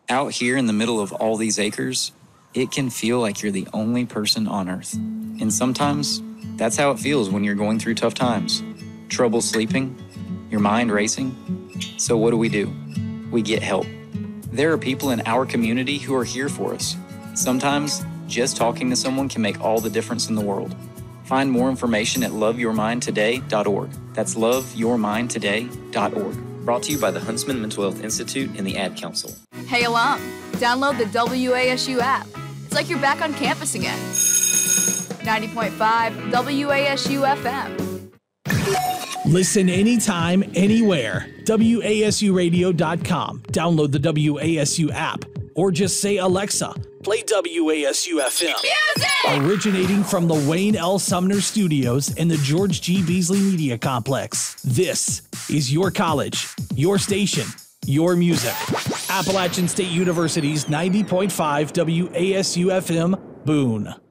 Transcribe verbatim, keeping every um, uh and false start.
Out here in the middle of all these acres, it can feel like you're the only person on Earth. And sometimes, that's how it feels when you're going through tough times. Trouble sleeping, your mind racing. So what do we do? We get help. There are people in our community who are here for us. Sometimes, just talking to someone can make all the difference in the world. Find more information at love your mind today dot org. That's love your mind today dot org. Brought to you by the Huntsman Mental Health Institute and the Ad Council. Hey alum, download the W A S U app. It's like you're back on campus again. ninety point five W A S U F M. Listen anytime, anywhere. W A S U radio dot com. Download the W A S U app. Or just say, Alexa, play W A S U F M. Music! Originating from the Wayne L. Sumner Studios in the George G. Beasley Media Complex. This is your college, your station, your music. Appalachian State University's ninety point five W A S U F M, Boone.